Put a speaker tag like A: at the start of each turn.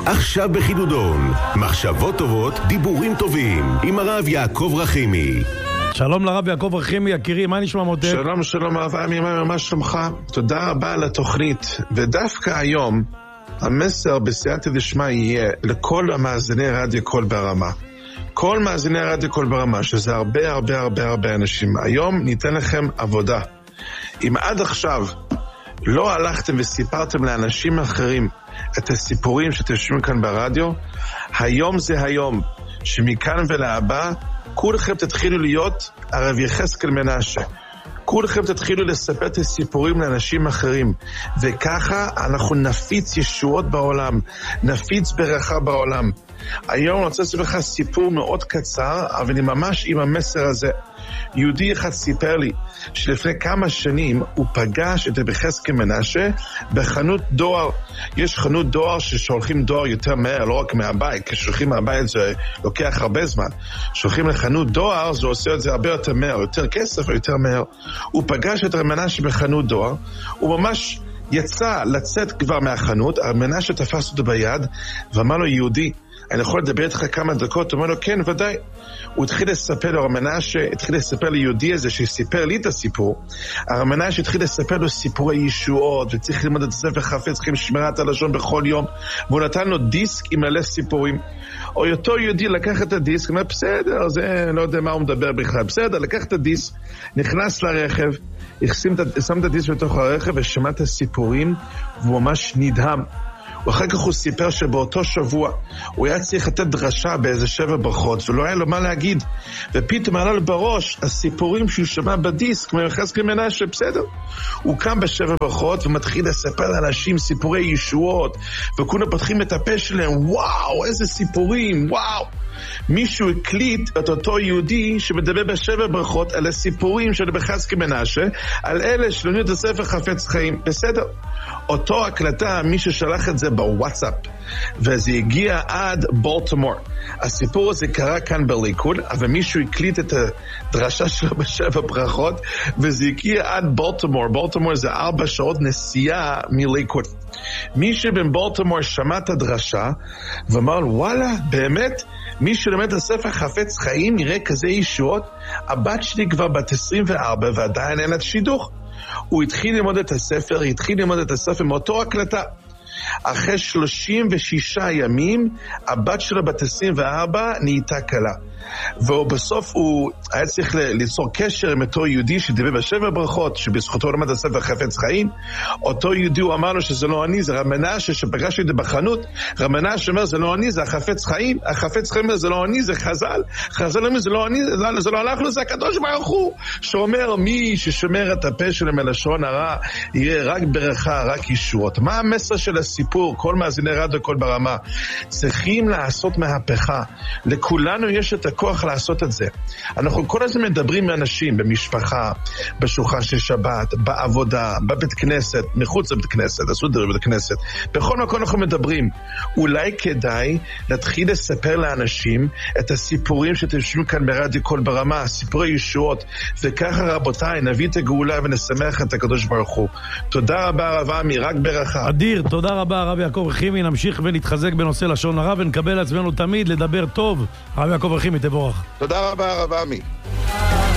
A: עכשיו בחידודון, מחשבות טובות, דיבורים טובים, עם הרב יעקב רחימי.
B: שלום לרב יעקב רחימי, יקירי, מה נשמע מותק?
C: שלום הרב עמי, מה שלומך? תודה רבה על התוכנית. ודווקא היום המסר בסייעתא דשמיא יהיה לכל המאזיני רדיו קול ברמה. כל מאזיני רדיו קול ברמה, שזה הרבה אנשים. היום ניתן לכם עבודה. אם עד עכשיו לא הלכתם וסיפרתם לאנשים אחרים את הסיפורים שאתם שומעים כאן ברדיו, היום זה היום שמכאן ולהבא כולכם תתחילו להיות הרב יחזקאל מנשה. כולכם תתחילו לספר את הסיפורים לאנשים אחרים, וככה אנחנו נפיץ ישועות בעולם, נפיץ ברכה בעולם. היום אני רוצה לספר לך סיפור מאוד קצר, אבל אני ממש עם המסר הזה. יהודי אחד סיפר לי שלפני כמה שנים הוא פגש את רבי יחזקאל מנשה בחנות דואר. יש חנות דואר ששולחים דואר יותר מהר, לא רק מהבית, כששולחים מהבית זה לוקח הרבה זמן. שולחים לחנות דואר, זה עושה את זה הרבה יותר מהר, יותר כסף ויותר מהר. הוא פגש את רבי מנשה בחנות דואר, הוא ממש יצא לצאת כבר מהחנות, רבי מנשה תפס אותו ביד ואמר לו, יהודי, אני יכול לדבר איתך כמה דקות? הוא אומר לו, כן, ודאי. הוא התחיל לספר לו, רבי מנשה התחיל לספר ליהודי הזה שסיפר לי את הסיפור. רבי מנשה התחיל לספר לו סיפורי ישועות, וצריך ללמוד את הספר חפץ, צריכים שמירת הלשון בכל יום, והוא נתן לו דיסק עם מלא סיפורים. או אותו יהודי לקח את הדיסק, אומר, בסדר, זה לא יודע מה הוא מדבר בכלל, בסדר, לקח את הדיסק, נכנס לרכב, שם את הדיסק בתוך הרכב ושמע את הסיפורים, והוא ממש נדהם. ואחר כך הוא סיפר שבאותו שבוע הוא היה צריך לתת דרשה באיזה 7 ברכות ולא היה לו מה להגיד, ופתאום עלה לו בראש הסיפורים שהוא שמע בדיסק מרבי יחזקאל מנשה. בסדר, הוא קם ב7 ברכות ומתחיל לספר לאנשים סיפורי ישועות, וכולם פותחים את הפה שלהם, וואו איזה סיפורים, וואו. מישהו הקליט את אותו יהודי שמדבר ב7 ברכות על הסיפורים של רבי יחזקאל מנשה, על אלה שלומדים את הספר חפץ חיים. בסדר, אותו הקלטה מישהו שלח את זה בוואטסאפ, וזה הגיע עד בולטימור. הסיפור הזה קרה כאן בליכוד, אבל מישהו הקליט את הדרשה שלו ב7 ברכות, וזה הגיע עד בולטימור. בולטימור זה 4 שעות נסיעה מליכוד. מישהו בין בולטימור שמע את הדרשה ואמר, וואלה, באמת? מי שלומד את הספר חפץ חיים נראה כזה ישועות? הבת שלי כבר בת 24 ועדיין אין לה שידוך. הוא התחיל ללמוד את הספר, מאותו הקלטה. אחרי 36 ימים, הבת שלו בת 24 נהייתה קלה. ובסוף הוא היה צריך ליצור קשר עם אותו יהודי שדיבר ב7 ברכות, שבזכותו למד הספר חפץ חיים. אותו יהודי הוא אמר לו שזה לא אני, זה רבי מנשה שפגש אותי בחנות. רבי מנשה אומר, זה לא אני, זה החפץ חיים. החפץ חיים אומר, זה לא אני, זה חז"ל. חז"ל אומר, זה לא אני, זה לא אנחנו, זה הקדוש ברוך הוא, שאומר, מי ששומר את הפה שלו מלשון הרע, יהיה רק ברכה, רק ישועות. מה המסר של הסיפור? כל מאזיני רדיו קול ברמה צריכים לעשות מהפכה. לכולנו יש את הכוח לעשות את זה. אנחנו כל הזמן מדברים מאנשים במשפחה, בשולחן של שבת, בעבודה, בבית כנסת, מחוץ לבית כנסת, עשו דברים בבית כנסת. בכל מקום אנחנו מדברים. אולי כדאי להתחיל לספר לאנשים את הסיפורים שאתם שומעים כאן ברדיו קול ברמה, סיפורי ישועות, וככה רבותיי, נביא את הגאולה ונשמח את הקדוש ברוך הוא. תודה רבה הרב עמי, רק ברכה.
B: אדיר, תודה רבה הרב יעקב רחימי, נמשיך ונתחזק בנושא לשון הרע ונקבל לעצמנו תמיד לדבר טוב. הרב יעקב רחימי, תבורך.
C: תודה רבה הרב עמי.